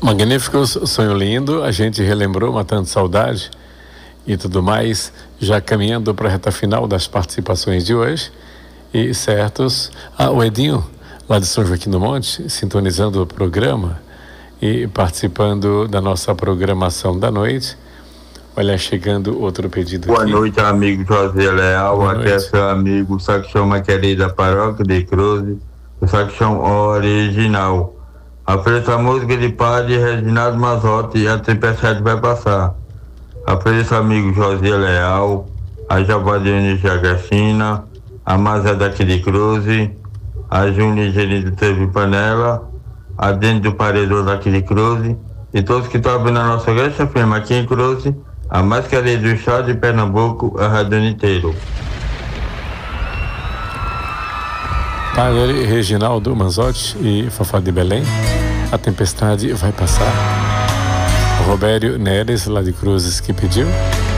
Magníficos, sonho lindo, a gente relembrou, matando saudade e tudo mais, já caminhando para a reta final das participações de hoje. E certos, o Edinho, lá de São Joaquim do Monte, sintonizando o programa e participando da nossa programação da noite. Olha, chegando outro pedido Boa aqui. noite, amigo José Leal. Boa aqui noite. é seu amigo, só que chama querida paróquia de Cruz, só que chama original. Apreço a música de padre Reginaldo Mazotti e a tempestade vai passar. Apreço amigo José Leal, a Jabadine Jagacina, a Mazé daqui de Cruz, a Júlia Gerido Teve Panela, a Dente do Paredor daqui de Cruz, e todos que estão abrindo a nossa igreja firma aqui em Cruz, a mais querida do estado de Pernambuco, a Rádio Inteiro. Padre Reginaldo Manzotti e Fafá de Belém, a tempestade vai passar. O Robério Neres, lá de Cruzes, que pediu.